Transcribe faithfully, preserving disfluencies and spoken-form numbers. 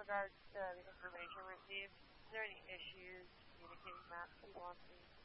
regards to the information received, is there any issues communicating that to people on scene?